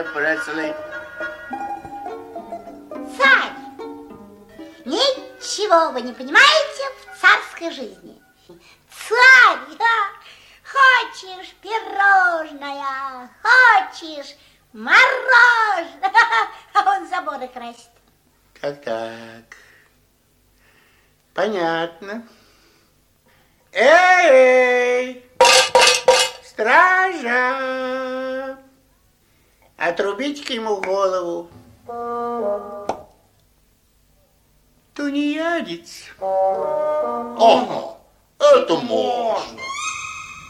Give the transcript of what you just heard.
Братцы, Царь, ничего вы не понимаете в царской жизни. Царь, хочешь пирожное, хочешь мороженое, а он заборы красит. так. Понятно. Эй! Стража! Отрубите-ка ему голову. Тунеядец. Ага, это можно.